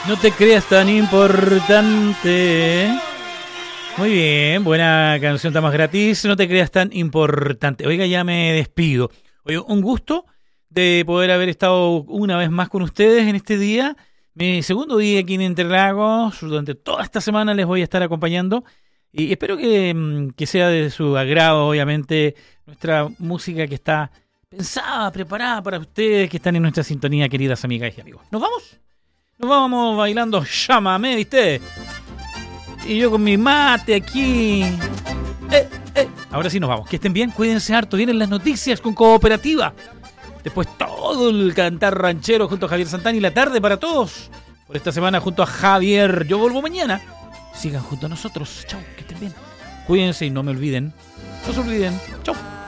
No te creas tan importante. Muy bien, buena canción, está más gratis. No te creas tan importante. Oiga, ya me despido. Oiga, un gusto de poder haber estado una vez más con ustedes en este día. Mi segundo día aquí en Interlagos. Durante toda esta semana les voy a estar acompañando. Y espero que sea de su agrado, obviamente, nuestra música que está pensada, preparada para ustedes que están en nuestra sintonía, queridas amigas y amigos. ¿Nos vamos? Nos vamos bailando Llámame, ¿viste? Y yo con mi mate aquí. Ahora sí nos vamos. Que estén bien, cuídense harto. Vienen las noticias con Cooperativa. Después todo el cantar ranchero junto a Javier Santana y la tarde para todos. Por esta semana junto a Javier. Yo vuelvo mañana. Sigan junto a nosotros. Chau, que estén bien. Cuídense y no me olviden. No se olviden. Chau.